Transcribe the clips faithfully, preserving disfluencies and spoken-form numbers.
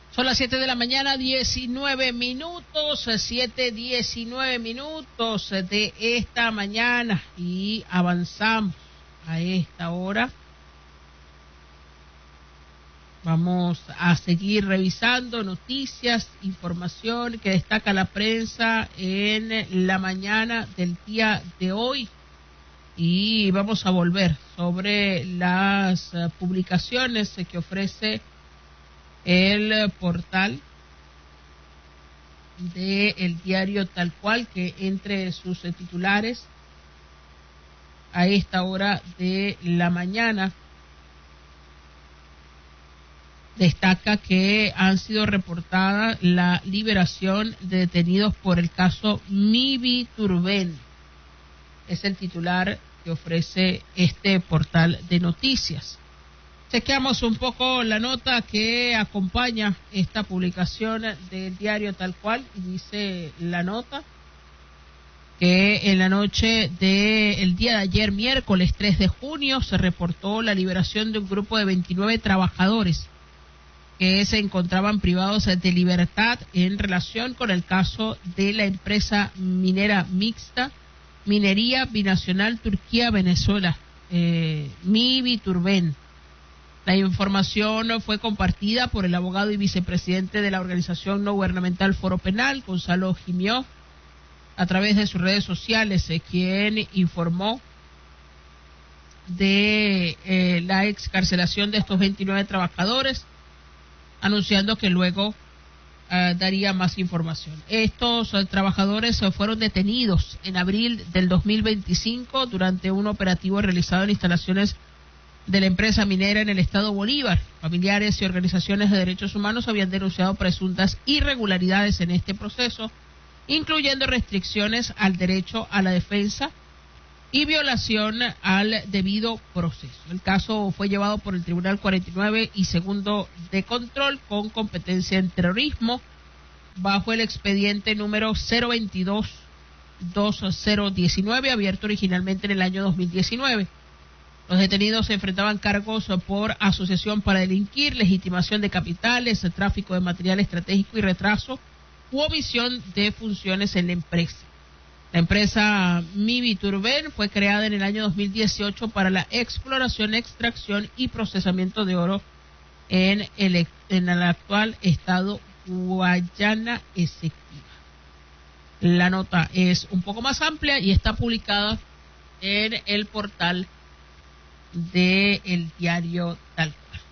Son las siete de la mañana, diecinueve minutos, siete diecinueve minutos de esta mañana y avanzamos a esta hora. Vamos a seguir revisando noticias, información que destaca la prensa en la mañana del día de hoy. Y vamos a volver sobre las uh, publicaciones que ofrece el portal del diario Tal Cual, que entre sus titulares a esta hora de la mañana destaca que han sido reportada la liberación de detenidos por el caso Mivi Turben. Es el titular que ofrece este portal de noticias. Chequeamos un poco la nota que acompaña esta publicación del diario Tal Cual, y dice la nota que en la noche del día de ayer, miércoles tres de junio, se reportó la liberación de un grupo de veintinueve trabajadores que se encontraban privados de libertad en relación con el caso de la empresa minera mixta Minería Binacional Turquía-Venezuela, eh, Mivi Turben. La información fue compartida por el abogado y vicepresidente de la organización no gubernamental Foro Penal, Gonzalo Gimió, a través de sus redes sociales, eh, quien informó de eh, la excarcelación de estos veintinueve trabajadores, anunciando que luego Uh, daría más información. Estos uh, trabajadores uh, fueron detenidos en abril del dos mil veinticinco durante un operativo realizado en instalaciones de la empresa minera en el estado Bolívar. Familiares y organizaciones de derechos humanos habían denunciado presuntas irregularidades en este proceso, incluyendo restricciones al derecho a la defensa y violación al debido proceso. El caso fue llevado por el Tribunal cuarenta y nueve y segundo de control con competencia en terrorismo bajo el expediente número cero veintidós dos mil diecinueve, abierto originalmente en el año dos mil diecinueve. Los detenidos se enfrentaban cargos por asociación para delinquir, legitimación de capitales, tráfico de material estratégico y retraso u omisión de funciones en la empresa. La empresa Mivi Turben fue creada en el año dos mil dieciocho para la exploración, extracción y procesamiento de oro en el, en el actual estado Guayana Esequiba. La nota es un poco más amplia y está publicada en el portal del diario Tal Cual.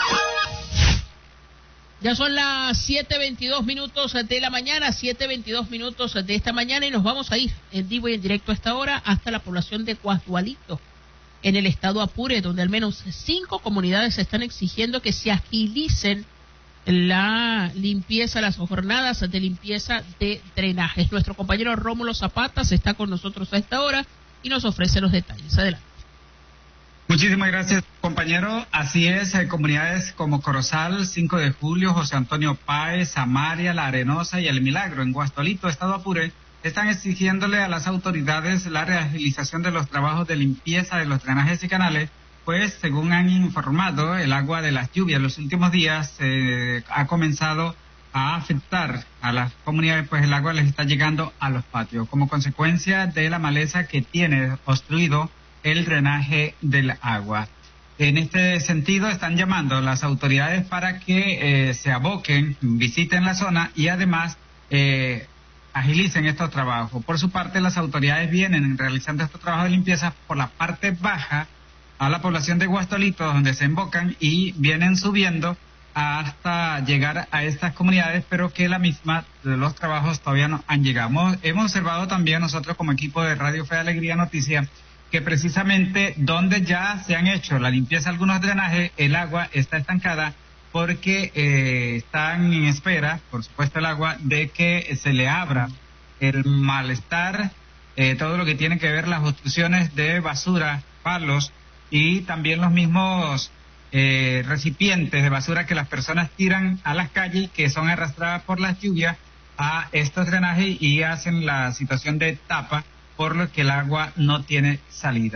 Ya son las siete veintidós minutos de la mañana, siete veintidós minutos de esta mañana, y nos vamos a ir en vivo y en directo a esta hora hasta la población de Guasdualito, en el estado Apure, donde al menos cinco comunidades están exigiendo que se agilicen la limpieza, las jornadas de limpieza de drenajes. Nuestro compañero Rómulo Zapata está con nosotros a esta hora y nos ofrece los detalles. Adelante. Muchísimas gracias, compañero. Así es, hay comunidades como Corozal, cinco de julio, José Antonio Páez, Samaria, La Arenosa y El Milagro, en Guasdualito, estado Apure, están exigiéndole a las autoridades la realización de los trabajos de limpieza de los drenajes y canales, pues según han informado, el agua de las lluvias los últimos días eh, ha comenzado a afectar a las comunidades, pues el agua les está llegando a los patios, como consecuencia de la maleza que tiene obstruido el drenaje del agua. En este sentido, están llamando a las autoridades para que eh, se aboquen, visiten la zona y además eh, agilicen estos trabajos. Por su parte, las autoridades vienen realizando estos trabajos de limpieza por la parte baja a la población de Guasdualito, donde se embocan, y vienen subiendo hasta llegar a estas comunidades, pero que la misma de los trabajos todavía no han llegado. Hemos, hemos observado también nosotros como equipo de Radio Fe Alegría Noticias que precisamente donde ya se han hecho la limpieza de algunos drenajes, el agua está estancada porque eh, están en espera, por supuesto el agua, de que se le abra el malestar, eh, todo lo que tiene que ver las obstrucciones de basura, palos y también los mismos eh, recipientes de basura que las personas tiran a las calles, que son arrastradas por las lluvias a estos drenajes y hacen la situación de tapa, por lo que el agua no tiene salida.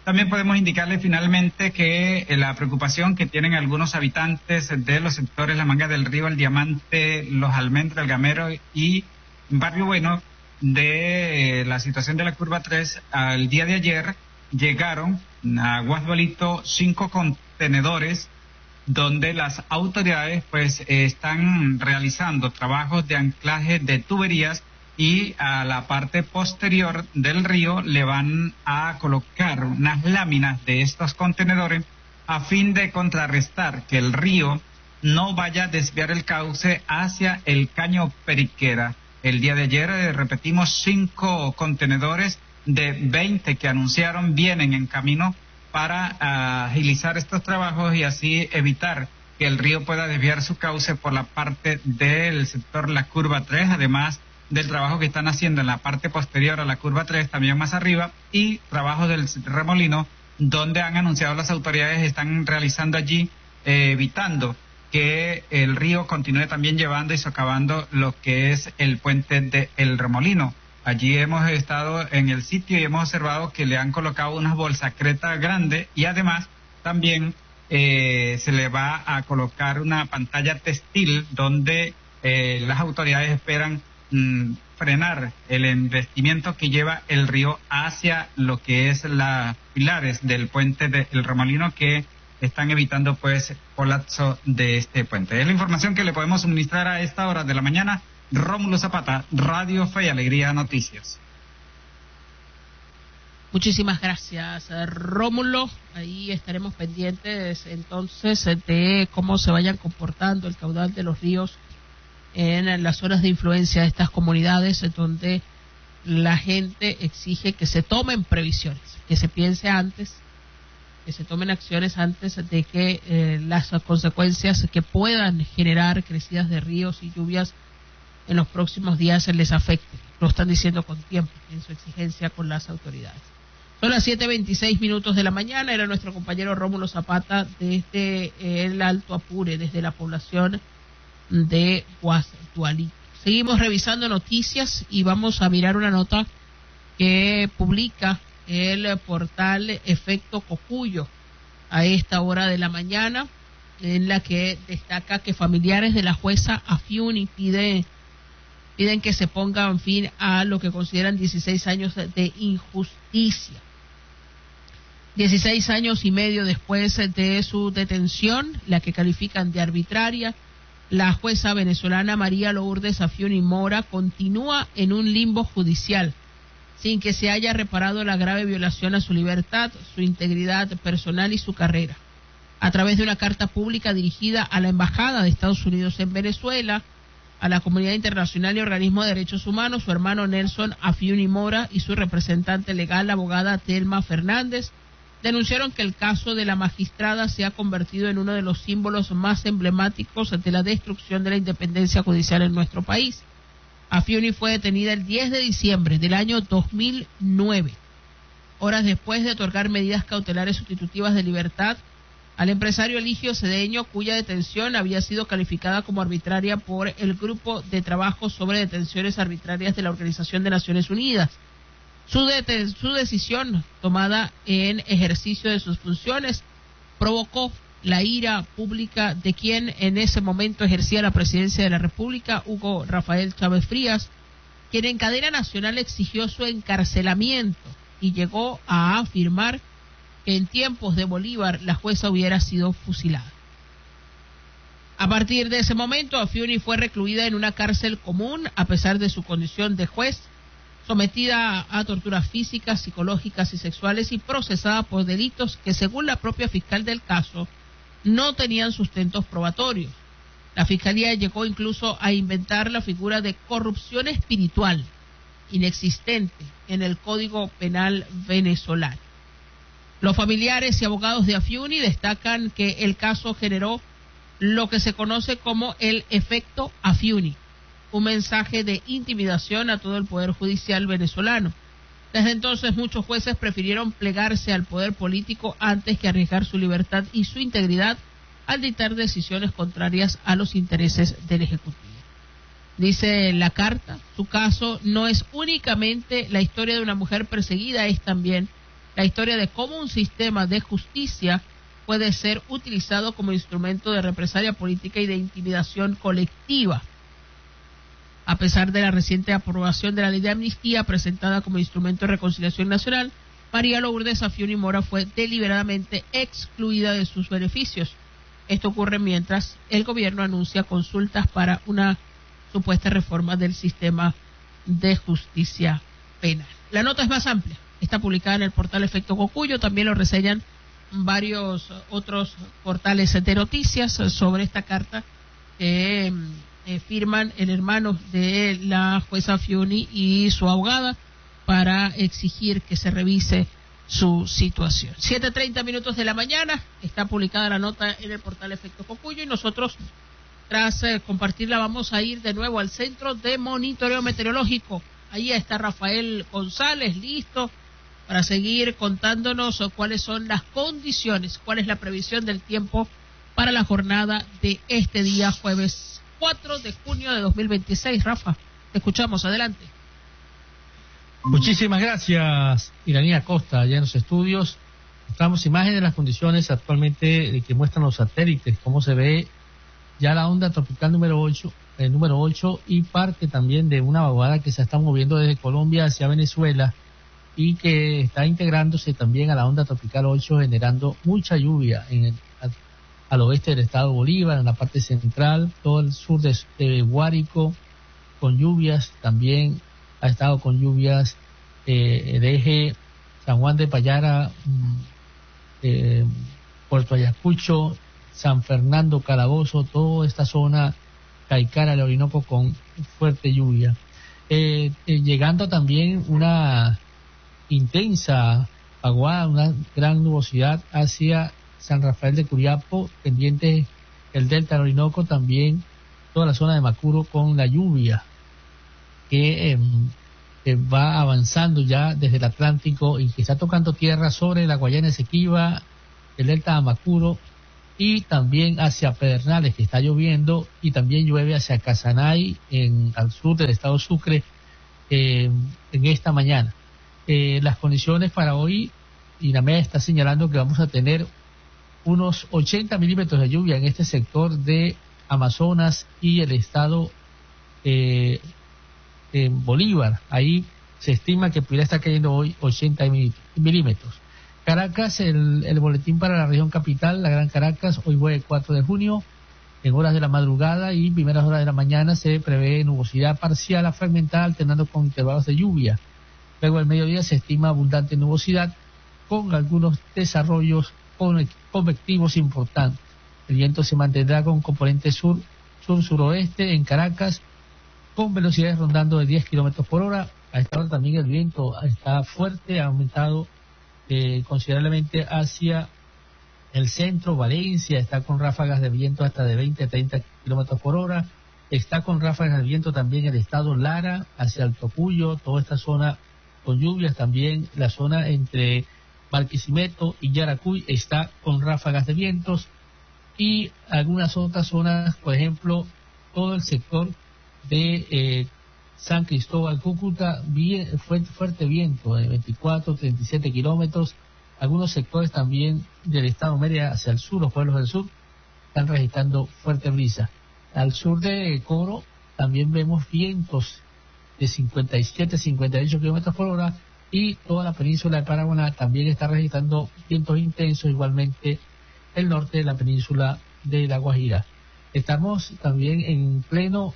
También podemos indicarle finalmente que eh, la preocupación que tienen algunos habitantes de los sectores La Manga del Río, El Diamante, Los Almendros, El Gamero y Barrio Bueno, de eh, la situación de la curva tres, al día de ayer llegaron a Guasdualito cinco contenedores donde las autoridades pues eh, están realizando trabajos de anclaje de tuberías y a la parte posterior del río le van a colocar unas láminas de estos contenedores a fin de contrarrestar que el río no vaya a desviar el cauce hacia el Caño Periquera. El día de ayer, eh, repetimos, cinco contenedores de veinte que anunciaron vienen en camino para uh, agilizar estos trabajos y así evitar que el río pueda desviar su cauce por la parte del sector La Curva tres, además del trabajo que están haciendo en la parte posterior a la curva tres, también más arriba, y trabajo del remolino, donde han anunciado las autoridades están realizando allí, eh, evitando que el río continúe también llevando y socavando lo que es el puente de El Remolino. Allí hemos estado en el sitio y hemos observado que le han colocado unas bolsacretas grandes y además también eh, se le va a colocar una pantalla textil donde eh, las autoridades esperan frenar el embestimiento que lleva el río hacia lo que es las pilares del puente de El Remolino, que están evitando pues colapso de este puente. Es la información que le podemos suministrar a esta hora de la mañana. Rómulo Zapata, Radio Fe y Alegría Noticias. Muchísimas gracias, Rómulo. Ahí estaremos pendientes entonces de cómo se vayan comportando el caudal de los ríos en las zonas de influencia de estas comunidades, donde la gente exige que se tomen previsiones, que se piense antes, que se tomen acciones antes de que eh, las consecuencias que puedan generar crecidas de ríos y lluvias en los próximos días les afecten. Lo están diciendo con tiempo en su exigencia con las autoridades. Son las siete veintiséis minutos de la mañana. Era nuestro compañero Rómulo Zapata desde el Alto Apure, desde la población de Guasdualito. Seguimos revisando noticias y vamos a mirar una nota que publica el portal Efecto Cocuyo a esta hora de la mañana, en la que destaca que familiares de la jueza Afiuni piden, piden que se pongan fin a lo que consideran dieciséis años de injusticia. dieciséis años y medio después de su detención, la que califican de arbitraria, la jueza venezolana María Lourdes Afiuni Mora continúa en un limbo judicial, sin que se haya reparado la grave violación a su libertad, su integridad personal y su carrera. A través de una carta pública dirigida a la Embajada de Estados Unidos en Venezuela, a la comunidad internacional y organismos de derechos humanos, su hermano Nelson Afiuni Mora y su representante legal, la abogada Telma Fernández, denunciaron que el caso de la magistrada se ha convertido en uno de los símbolos más emblemáticos de la destrucción de la independencia judicial en nuestro país. Afiuni fue detenida el diez de diciembre del año dos mil nueve, horas después de otorgar medidas cautelares sustitutivas de libertad al empresario Eligio Cedeño, cuya detención había sido calificada como arbitraria por el Grupo de Trabajo sobre Detenciones Arbitrarias de la Organización de Naciones Unidas. Su, de, su decisión, tomada en ejercicio de sus funciones, provocó la ira pública de quien en ese momento ejercía la presidencia de la República, Hugo Rafael Chávez Frías, quien en cadena nacional exigió su encarcelamiento y llegó a afirmar que en tiempos de Bolívar la jueza hubiera sido fusilada. A partir de ese momento, Afiuni fue recluida en una cárcel común a pesar de su condición de juez, sometida a, a torturas físicas, psicológicas y sexuales y procesada por delitos que, según la propia fiscal del caso, no tenían sustentos probatorios. La fiscalía llegó incluso a inventar la figura de corrupción espiritual, inexistente en el Código Penal venezolano. Los familiares y abogados de Afiuni destacan que el caso generó lo que se conoce como el efecto Afiuni, un mensaje de intimidación a todo el poder judicial venezolano. Desde entonces muchos jueces prefirieron plegarse al poder político antes que arriesgar su libertad y su integridad al dictar decisiones contrarias a los intereses del Ejecutivo. Dice la carta, su caso no es únicamente la historia de una mujer perseguida, es también la historia de cómo un sistema de justicia puede ser utilizado como instrumento de represalia política y de intimidación colectiva. A pesar de la reciente aprobación de la ley de amnistía presentada como instrumento de reconciliación nacional, María Lourdes Afiuni Mora fue deliberadamente excluida de sus beneficios. Esto ocurre mientras el gobierno anuncia consultas para una supuesta reforma del sistema de justicia penal. La nota es más amplia, está publicada en el portal Efecto Cocuyo, también lo reseñan varios otros portales de noticias sobre esta carta que eh, firman el hermano de la jueza Afiuni y su abogada para exigir que se revise su situación. siete treinta minutos de la mañana, está publicada la nota en el portal Efecto Cocuyo y nosotros, tras eh, compartirla, vamos a ir de nuevo al Centro de Monitoreo Meteorológico. Ahí está Rafael González, listo para seguir contándonos cuáles son las condiciones, cuál es la previsión del tiempo para la jornada de este día, jueves cuatro de junio de dos mil veintiséis. Rafa, te escuchamos, adelante. Muchísimas gracias, Iranía Costa, allá en los estudios. Mostramos imágenes de las condiciones actualmente que muestran los satélites, cómo se ve ya la onda tropical número ocho, el número ocho, y parte también de una vaguada que se está moviendo desde Colombia hacia Venezuela y que está integrándose también a la onda tropical ocho, generando mucha lluvia en el, al, al oeste del estado Bolívar, en la parte central, todo el sur de, de Guárico, con lluvias también. Ha estado con lluvias eh, el eje San Juan de Payara, eh, Puerto Ayacucho, San Fernando, Calabozo, toda esta zona, Caicara, el Orinoco, con fuerte lluvia. Eh, eh, llegando también una intensa vaguada, una gran nubosidad hacia San Rafael de Curiapo, pendiente el delta del Orinoco, también toda la zona de Macuro con la lluvia que eh, eh, va avanzando ya desde el Atlántico y que está tocando tierra sobre la Guayana Esequiba, el delta de Macuro y también hacia Pedernales, que está lloviendo, y también llueve hacia Casanay, en, al sur del estado Sucre, eh, en esta mañana. Eh, las condiciones para hoy, INAMED está señalando que vamos a tener unos ochenta milímetros de lluvia en este sector de Amazonas y el estado eh, en Bolívar. Ahí se estima que pudiera estar cayendo hoy ochenta milímetros. Caracas, el, el boletín para la región capital, la Gran Caracas, hoy jueves cuatro de junio, en horas de la madrugada y primeras horas de la mañana se prevé nubosidad parcial a fragmentada alternando con intervalos de lluvia. Luego al mediodía se estima abundante nubosidad con algunos desarrollos convectivos importantes. El viento se mantendrá con componente sur, sur-suroeste en Caracas, con velocidades rondando de diez kilómetros por hora. A esta hora también el viento está fuerte, ha aumentado eh, considerablemente hacia el centro. Valencia está con ráfagas de viento hasta de veinte a treinta kilómetros por hora. Está con ráfagas de viento también el estado Lara, hacia el Tocuyo, toda esta zona con lluvias. También la zona entre Barquisimeto y Yaracuy está con ráfagas de vientos. Y algunas otras zonas, por ejemplo, todo el sector de eh, San Cristóbal, Cúcuta, bien, fuerte, fuerte viento de veinticuatro, treinta y siete kilómetros. Algunos sectores también del estado Mérida hacia el sur, los pueblos del sur, están registrando fuerte brisa. Al sur de Coro también vemos vientos de cincuenta y siete, cincuenta y ocho kilómetros por hora, y toda la península de Paraguaná también está registrando vientos intensos, igualmente el norte de la península de La Guajira. Estamos también en pleno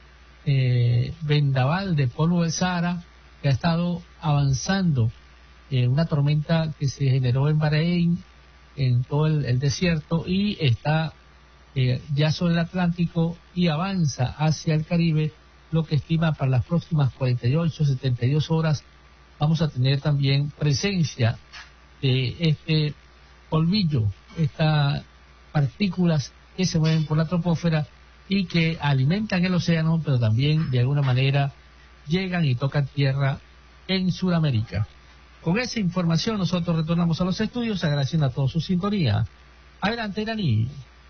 Eh, vendaval de polvo del Sahara, que ha estado avanzando, eh, una tormenta que se generó en Bahrein, en todo el, el desierto, y está eh, ya sobre el Atlántico y avanza hacia el Caribe, lo que estima para las próximas cuarenta y ocho, setenta y dos horas vamos a tener también presencia de este polvillo, estas partículas que se mueven por la troposfera y que alimentan el océano, pero también de alguna manera llegan y tocan tierra en Sudamérica. Con esa información nosotros retornamos a los estudios, agradeciendo a todos su sintonía. Adelante, Iraní.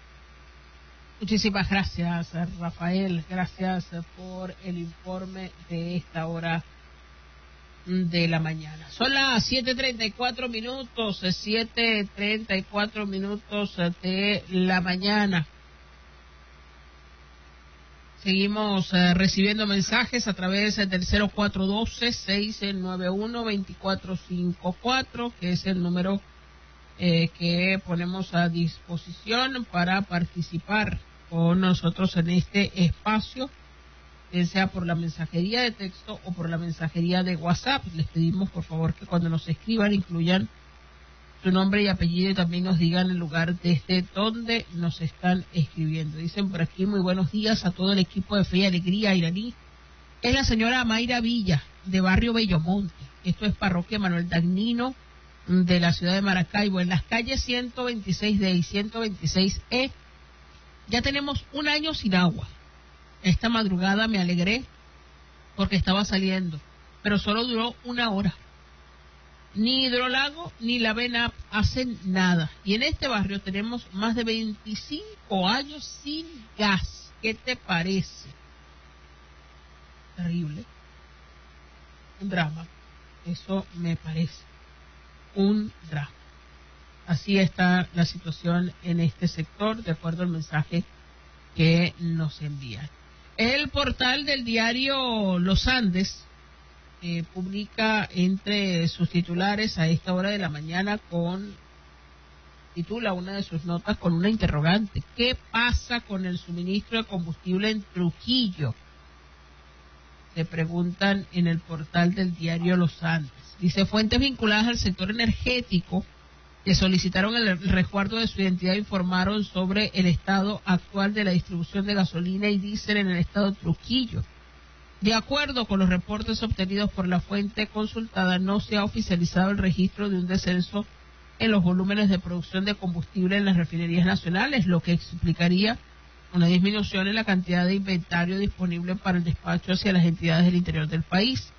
Muchísimas gracias, Rafael. Gracias por el informe de esta hora de la mañana. Son las siete treinta y cuatro minutos, siete treinta y cuatro minutos de la mañana. Seguimos eh, recibiendo mensajes a través del cero cuatro uno dos, seis nueve uno, dos cuatro cinco cuatro, que es el número eh, que ponemos a disposición para participar con nosotros en este espacio, sea por la mensajería de texto o por la mensajería de WhatsApp. Les pedimos por favor que cuando nos escriban incluyan su nombre y apellido y también nos digan el lugar desde donde nos están escribiendo. Dicen por aquí: muy buenos días a todo el equipo de Fe y Alegría Iraní. Es la señora Mayra Villa, de Barrio Bellomonte. Esto es Parroquia Manuel Dagnino, de la ciudad de Maracaibo, en las calles ciento veintiséis D y ciento veintiséis E. Ya tenemos un año sin agua. Esta madrugada me alegré porque estaba saliendo, pero solo duró una hora. Ni Hidrolago ni la VENAP hacen nada. Y en este barrio tenemos más de veinticinco años sin gas. ¿Qué te parece? Terrible. Un drama. Eso me parece un drama. Así está la situación en este sector, de acuerdo al mensaje que nos envían. El portal del diario Los Andes eh, publica entre sus titulares a esta hora de la mañana con, titula una de sus notas con una interrogante: ¿qué pasa con el suministro de combustible en Trujillo? Se preguntan en el portal del diario Los Andes. Dice: fuentes vinculadas al sector energético que solicitaron el resguardo de su identidad informaron sobre el estado actual de la distribución de gasolina y diésel en el estado de Trujillo. De acuerdo con los reportes obtenidos por la fuente consultada, no se ha oficializado el registro de un descenso en los volúmenes de producción de combustible en las refinerías nacionales, lo que explicaría una disminución en la cantidad de inventario disponible para el despacho hacia las entidades del interior del país.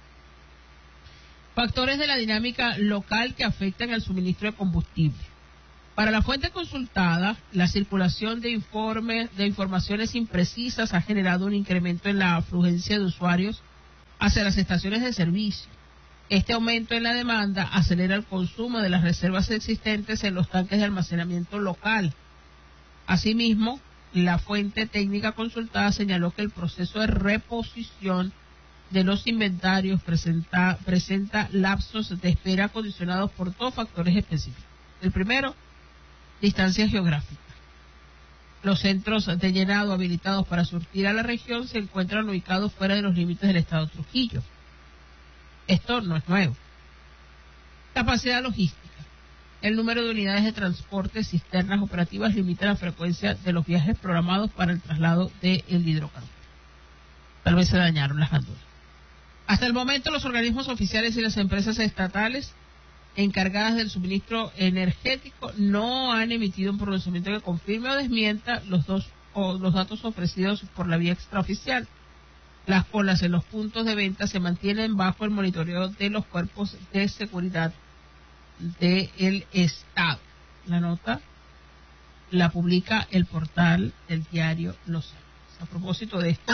Factores de la dinámica local que afectan al suministro de combustible. Para la fuente consultada, la circulación de informes, de informaciones imprecisas ha generado un incremento en la afluencia de usuarios hacia las estaciones de servicio. Este aumento en la demanda acelera el consumo de las reservas existentes en los tanques de almacenamiento local. Asimismo, la fuente técnica consultada señaló que el proceso de reposición de los inventarios presenta, presenta lapsos de espera condicionados por dos factores específicos. El primero, distancia geográfica. Los centros de llenado habilitados para surtir a la región se encuentran ubicados fuera de los límites del estado de Trujillo. Esto no es nuevo. Capacidad logística. El número de unidades de transporte cisternas operativas limita la frecuencia de los viajes programados para el traslado del hidrocarburo. Tal vez se dañaron las gandulas. Hasta el momento, los organismos oficiales y las empresas estatales encargadas del suministro energético no han emitido un pronunciamiento que confirme o desmienta los dos o los datos ofrecidos por la vía extraoficial. Las colas en los puntos de venta se mantienen bajo el monitoreo de los cuerpos de seguridad del Estado. La nota la publica el portal del diario Los Andes. A propósito de esto,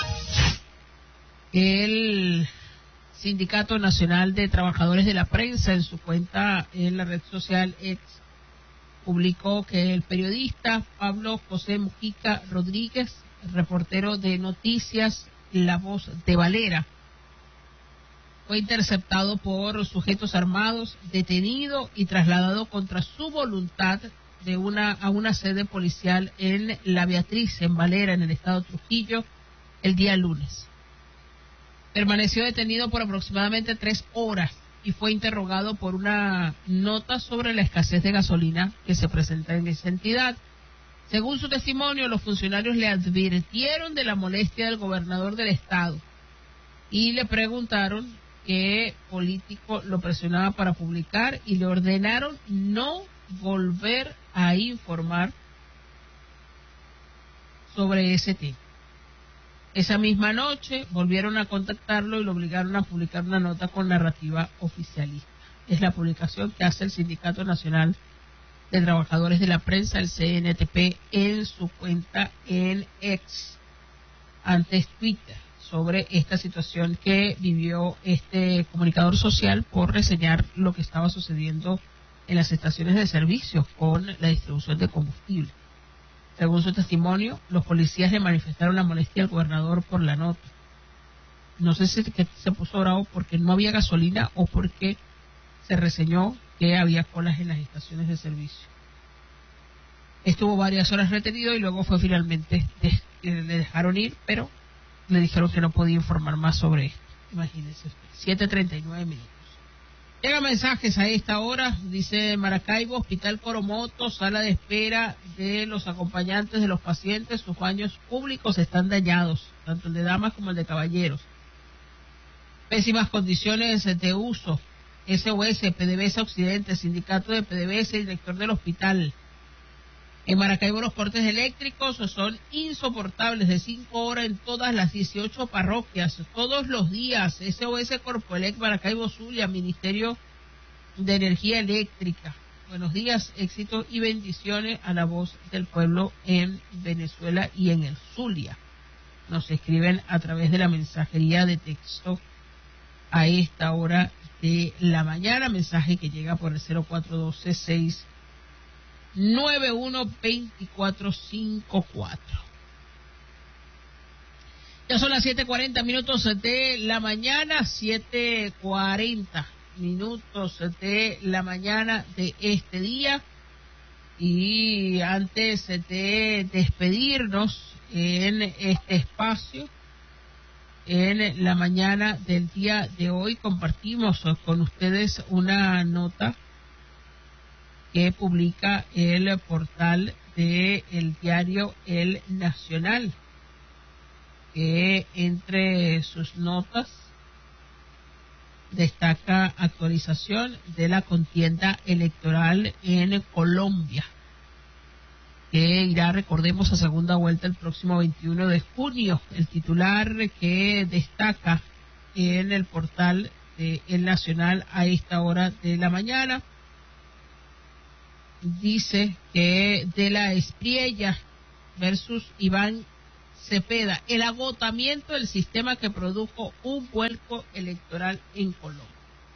el Sindicato Nacional de Trabajadores de la Prensa, en su cuenta en la red social X, publicó que el periodista Pablo José Mujica Rodríguez, reportero de noticias La Voz de Valera, fue interceptado por sujetos armados, detenido y trasladado contra su voluntad de una a una sede policial en La Beatriz, en Valera, en el estado de Trujillo, el día lunes. Permaneció detenido por aproximadamente tres horas y fue interrogado por una nota sobre la escasez de gasolina que se presenta en esa entidad. Según su testimonio, los funcionarios le advirtieron de la molestia del gobernador del estado y le preguntaron qué político lo presionaba para publicar y le ordenaron no volver a informar sobre ese tema. Esa misma noche volvieron a contactarlo y lo obligaron a publicar una nota con narrativa oficialista. Es la publicación que hace el Sindicato Nacional de Trabajadores de la Prensa, el C N T P, en su cuenta en X, antes Twitter. sobre esta situación que vivió este comunicador social por reseñar lo que estaba sucediendo en las estaciones de servicio con la distribución de combustible. Según su testimonio, los policías le manifestaron la molestia al gobernador por la nota. No sé si que se puso bravo porque no había gasolina o porque se reseñó que había colas en las estaciones de servicio. Estuvo varias horas retenido y luego fue finalmente, de, le dejaron ir, pero le dijeron que no podía informar más sobre esto. Imagínense, siete treinta y nueve minutos. Llegan mensajes a esta hora, dice Maracaibo, Hospital Coromoto, sala de espera de los acompañantes de los pacientes, sus baños públicos están dañados, tanto el de damas como el de caballeros. Pésimas condiciones de uso, S O S, P D V S Occidente, Sindicato de P D V S, director del hospital. En Maracaibo los cortes eléctricos son insoportables, de cinco horas en todas las dieciocho parroquias, todos los días. S O S Corpoelec, Maracaibo, Zulia, Ministerio de Energía Eléctrica. Buenos días, éxitos y bendiciones a la voz del pueblo en Venezuela y en el Zulia. Nos escriben a través de la mensajería de texto a esta hora de la mañana, mensaje que llega por el cero cuatro uno dos seis nueve uno dos cuatro cinco cuatro. Ya son las siete cuarenta minutos de la mañana, siete cuarenta minutos de la mañana de este día. Y antes de despedirnos en este espacio, en la mañana del día de hoy compartimos con ustedes una nota que publica el portal del diario El Nacional, que entre sus notas destaca actualización de la contienda electoral en Colombia, que irá, recordemos, a segunda vuelta el próximo veintiuno de junio. El titular que destaca en el portal de El Nacional a esta hora de la mañana dice que de la Espriella versus Iván Cepeda, el agotamiento del sistema que produjo un vuelco electoral en Colombia.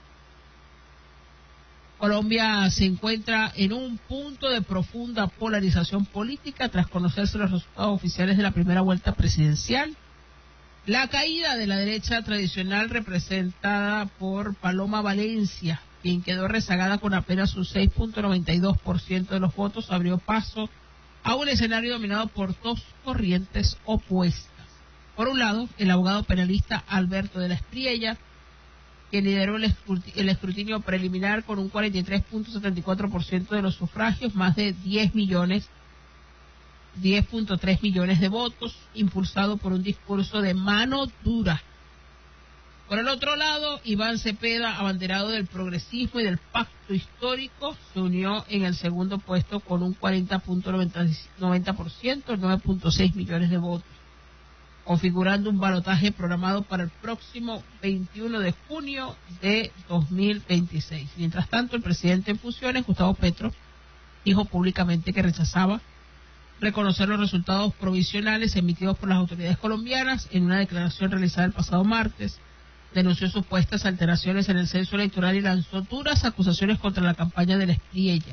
Colombia se encuentra en un punto de profunda polarización política tras conocerse los resultados oficiales de la primera vuelta presidencial. La caída de la derecha tradicional representada por Paloma Valencia, quien quedó rezagada con apenas un seis punto noventa y dos por ciento de los votos, abrió paso a un escenario dominado por dos corrientes opuestas. Por un lado, el abogado penalista Alberto de la Espriella, que lideró el escrutinio preliminar con un cuarenta y tres punto setenta y cuatro por ciento de los sufragios, más de diez millones, diez punto tres millones de votos, impulsado por un discurso de mano dura. Por el otro lado, Iván Cepeda, abanderado del progresismo y del pacto histórico, se unió en el segundo puesto con un cuarenta punto noventa por ciento, nueve punto seis millones de votos, configurando un balotaje programado para el próximo veintiuno de junio de dos mil veintiséis. Mientras tanto, el presidente en funciones, Gustavo Petro, dijo públicamente que rechazaba reconocer los resultados provisionales emitidos por las autoridades colombianas. En una declaración realizada el pasado martes, denunció supuestas alteraciones en el censo electoral y lanzó duras acusaciones contra la campaña de la Espriella.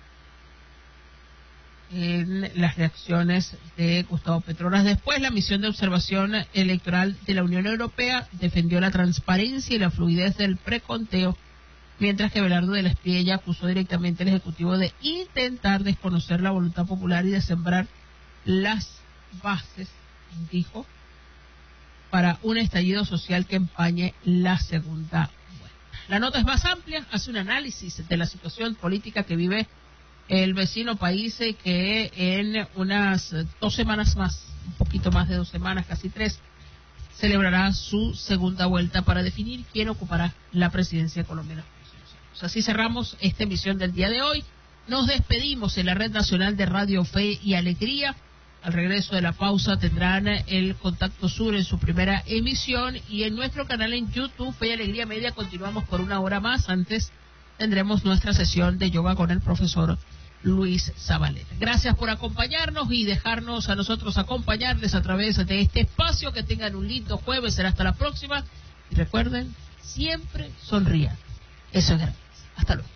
En las reacciones de Gustavo Petro. Horas después, la misión de observación electoral de la Unión Europea defendió la transparencia y la fluidez del preconteo, mientras que Belardo de la Espriella acusó directamente al Ejecutivo de intentar desconocer la voluntad popular y de sembrar las bases, dijo, para un estallido social que empañe la segunda vuelta. La nota es más amplia, hace un análisis de la situación política que vive el vecino país, que en unas dos semanas más, un poquito más de dos semanas, casi tres, celebrará su segunda vuelta para definir quién ocupará la presidencia colombiana. Así cerramos esta emisión del día de hoy. Nos despedimos en la Red Nacional de Radio Fe y Alegría. Al regreso de la pausa tendrán el Contacto Sur en su primera emisión, y en nuestro canal en YouTube, Fe y Alegría Media, continuamos por una hora más. Antes tendremos nuestra sesión de yoga con el profesor Luis Zabaleta. Gracias por acompañarnos y dejarnos a nosotros acompañarles a través de este espacio. Que tengan un lindo jueves, será hasta la próxima. Y recuerden, siempre sonrían. Eso es gratis. Hasta luego.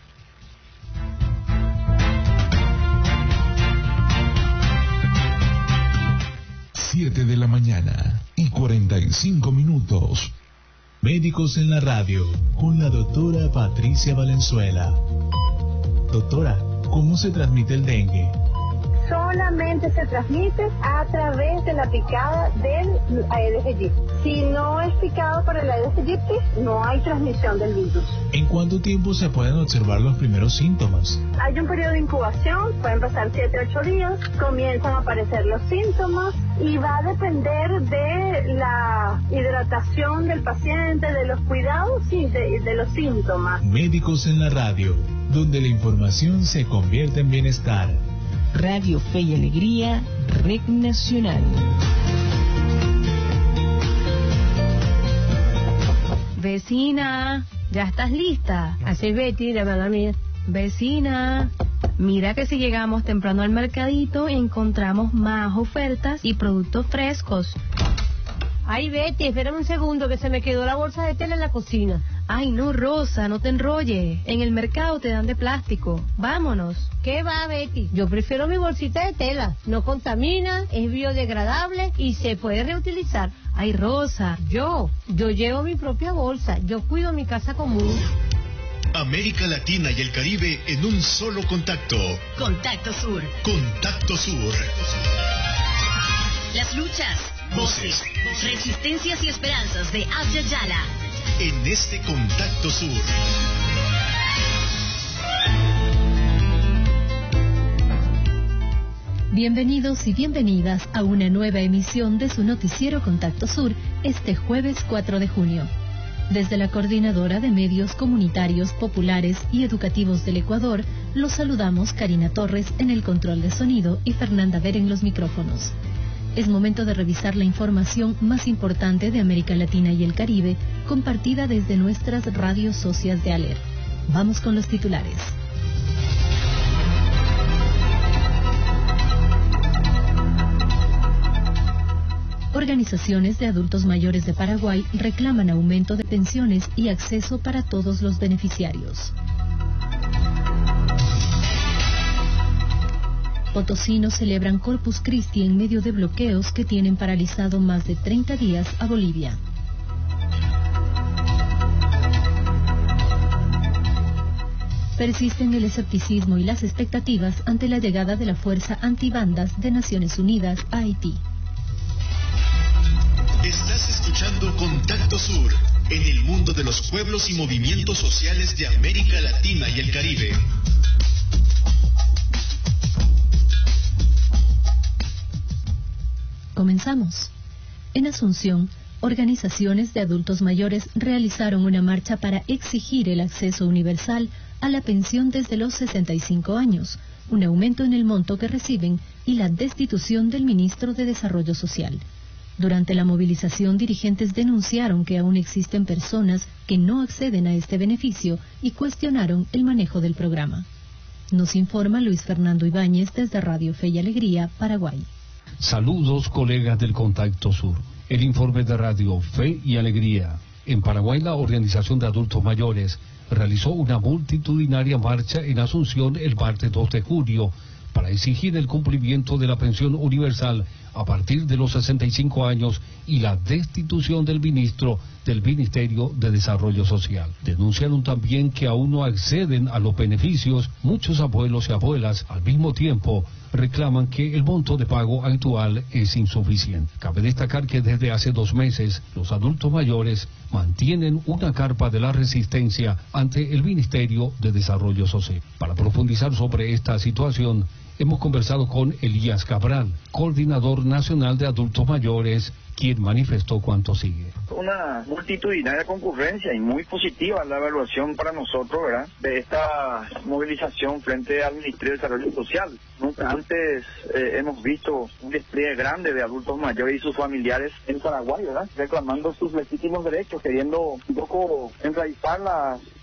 Siete de la mañana y cuarenta y cinco minutos. Médicos en la radio con la doctora Patricia Valenzuela. Doctora, ¿cómo se transmite el dengue? Solamente se transmite a través de la picada del Aedes aegypti. Si no es picado por el Aedes aegypti, no hay transmisión del virus. ¿En cuánto tiempo se pueden observar los primeros síntomas? Hay un periodo de incubación, pueden pasar siete a ocho días, comienzan a aparecer los síntomas y va a depender de la hidratación del paciente, de los cuidados y de, de los síntomas. Médicos en la radio, donde la información se convierte en bienestar. Radio Fe y Alegría, Red Nacional. Vecina, ¿ya estás lista? Así es, Betty, la verdad mía. Vecina, mira que si llegamos temprano al mercadito encontramos más ofertas y productos frescos. Ay, Betty, espérame un segundo que se me quedó la bolsa de tela en la cocina. Ay, no, Rosa, no te enrolles. En el mercado te dan de plástico. Vámonos. ¿Qué va, Betty? Yo prefiero mi bolsita de tela. No contamina, es biodegradable y se puede reutilizar. Ay, Rosa. Yo, yo llevo mi propia bolsa. Yo cuido mi casa común. América Latina y el Caribe en un solo contacto. Contacto Sur. Contacto Sur. Las luchas, voces, resistencias y esperanzas de Abya Yala. En este Contacto Sur. Bienvenidos y bienvenidas a una nueva emisión de su noticiero Contacto Sur este jueves cuatro de junio. Desde la Coordinadora de Medios Comunitarios, Populares y Educativos del Ecuador, los saludamos Karina Torres en el control de sonido y Fernanda Ver en los micrófonos. Es momento de revisar la información más importante de América Latina y el Caribe, compartida desde nuestras radios socias de ALER. Vamos con los titulares. Organizaciones de adultos mayores de Paraguay reclaman aumento de pensiones y acceso para todos los beneficiarios. Potosinos celebran Corpus Christi en medio de bloqueos que tienen paralizado más de treinta días a Bolivia. Persisten el escepticismo y las expectativas ante la llegada de la Fuerza Antibandas de Naciones Unidas a Haití. Estás escuchando Contacto Sur, en el mundo de los pueblos y movimientos sociales de América Latina y el Caribe. Comenzamos. En Asunción, organizaciones de adultos mayores realizaron una marcha para exigir el acceso universal a la pensión desde los sesenta y cinco años, un aumento en el monto que reciben y la destitución del ministro de Desarrollo Social. Durante la movilización, dirigentes denunciaron que aún existen personas que no acceden a este beneficio y cuestionaron el manejo del programa. Nos informa Luis Fernando Ibáñez desde Radio Fe y Alegría, Paraguay. Saludos, colegas del Contacto Sur. El informe de Radio Fe y Alegría. En Paraguay, la Organización de Adultos Mayores realizó una multitudinaria marcha en Asunción el martes dos de junio para exigir el cumplimiento de la pensión universal a partir de los sesenta y cinco años y la destitución del ministro del Ministerio de Desarrollo Social. Denunciaron también que aún no acceden a los beneficios muchos abuelos y abuelas. Al mismo tiempo, reclaman que el monto de pago actual es insuficiente. Cabe destacar que desde hace dos meses los adultos mayores mantienen una carpa de la resistencia ante el Ministerio de Desarrollo Social. Para profundizar sobre esta situación, hemos conversado con Elías Cabral, coordinador nacional de adultos mayores, quien manifestó cuanto sigue. Una multitudinaria concurrencia y muy positiva la evaluación para nosotros, ¿verdad?, de esta movilización frente al Ministerio de Desarrollo Social. Nunca antes eh, hemos visto un despliegue grande de adultos mayores y sus familiares en Paraguay, ¿verdad?, reclamando sus legítimos derechos, queriendo un poco enraizar las, los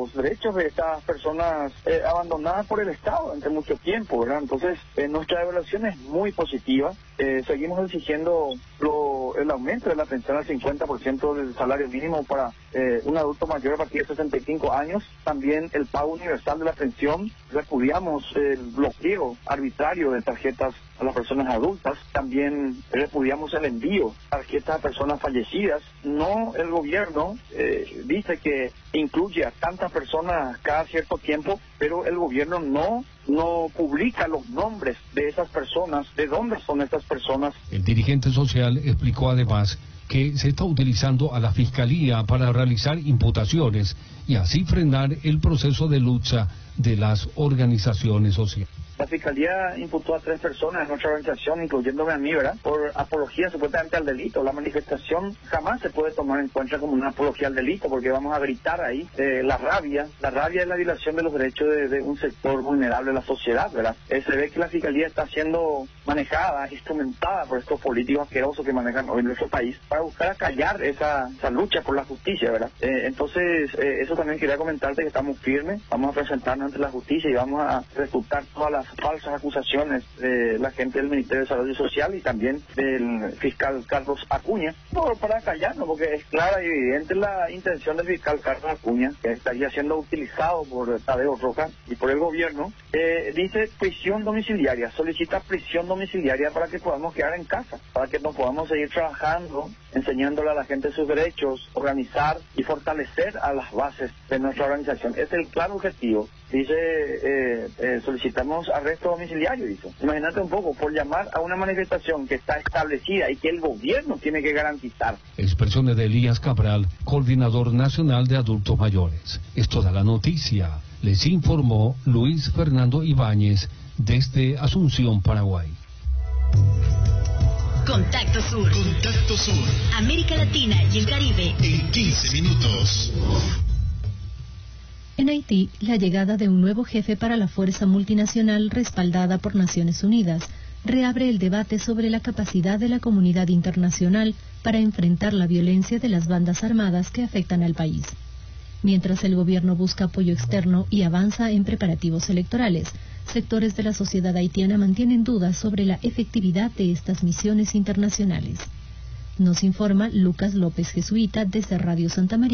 los derechos de estas personas eh, abandonadas por el Estado durante mucho tiempo, ¿verdad? Entonces, eh, nuestra evaluación es muy positiva. Eh, seguimos exigiendo lo, el aumento de la pensión al cincuenta por ciento del salario mínimo para eh, un adulto mayor a partir de sesenta y cinco años. También el pago universal de la pensión. Repudiamos el bloqueo arbitrario de tarjetas a las personas adultas. También repudiamos el envío de tarjetas a personas fallecidas. No, el gobierno eh, dice que incluye a tantas personas cada cierto tiempo, pero el gobierno no no publica los nombres de esas personas, de dónde son estas personas. El dirigente social explicó además que se está utilizando a la Fiscalía para realizar imputaciones y así frenar el proceso de lucha de las organizaciones sociales. La Fiscalía imputó a tres personas en nuestra organización, incluyéndome a mí, ¿verdad?, por apología supuestamente al delito. La manifestación jamás se puede tomar en cuenta como una apología al delito, porque vamos a gritar ahí eh, la rabia. La rabia es la violación de los derechos de, de un sector vulnerable de la sociedad, ¿verdad? Eh, se ve que la Fiscalía está siendo manejada, instrumentada por estos políticos asquerosos que manejan hoy en nuestro país, para buscar acallar esa, esa lucha por la justicia, ¿verdad? Eh, entonces, eh, eso también quería comentarte, que estamos firmes, vamos a presentarnos ante la justicia y vamos a refutar todas las falsas acusaciones de la gente del Ministerio de Desarrollo Social y también del fiscal Carlos Acuña, por, para callarnos, porque es clara y evidente la intención del fiscal Carlos Acuña, que estaría siendo utilizado por Tadeo Rojas y por el gobierno. Eh, dice prisión domiciliaria, solicita prisión domiciliaria para que podamos quedar en casa, para que nos podamos seguir trabajando, enseñándole a la gente sus derechos, organizar y fortalecer a las bases de nuestra organización. Es el claro objetivo. Dice, eh, eh, solicitamos arresto domiciliario, dice. Imagínate un poco, por llamar a una manifestación que está establecida y que el gobierno tiene que garantizar. Expresiones de Elías Cabral, coordinador nacional de adultos mayores. Es toda la noticia. Les informó Luis Fernando Ibáñez desde Asunción, Paraguay. Contacto Sur. Contacto Sur. América Latina y el Caribe. En quince minutos. En Haití, la llegada de un nuevo jefe para la fuerza multinacional respaldada por Naciones Unidas reabre el debate sobre la capacidad de la comunidad internacional para enfrentar la violencia de las bandas armadas que afectan al país. Mientras el gobierno busca apoyo externo y avanza en preparativos electorales, sectores de la sociedad haitiana mantienen dudas sobre la efectividad de estas misiones internacionales. Nos informa Lucas López Jesuita desde Radio Santa María.